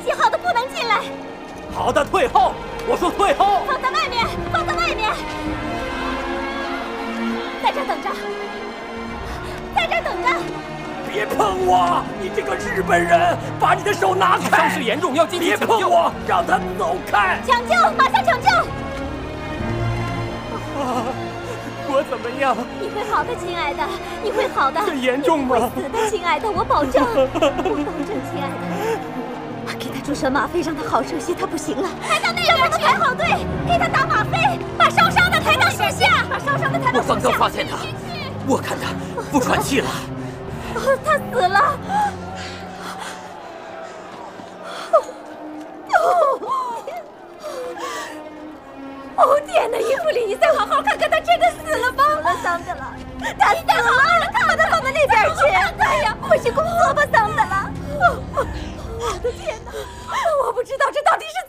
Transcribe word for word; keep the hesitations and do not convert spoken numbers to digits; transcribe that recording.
记号的不能进来。 好的，退后！我说退后！ 放在外面，放在外面，在这儿等着，在这儿等着。 别碰我！你这个日本人，把你的手拿开！伤势严重，要进去抢救。别碰我，让他走开！ 抢救，马上抢救！ 啊，我怎么样？ 你会好的，亲爱的，你会好的。 很严重吗？ 你会死的，亲爱的，我保证，我保证，亲爱的。给他注射吗啡，让他好休息。他不行了，抬到那边去，排好队，给他打吗啡，把烧伤的抬到树下，把烧伤的抬到树下。 我刚刚发现他，我看他不喘气了。 哦，他死了！哦天哪，伊芙琳，你再好好看看，他真的死了吗？死了，桑德拉，他死了！好好的看，把他放到那边去。看呀，回去工作吧，桑德拉。我的天哪，我不知道这到底是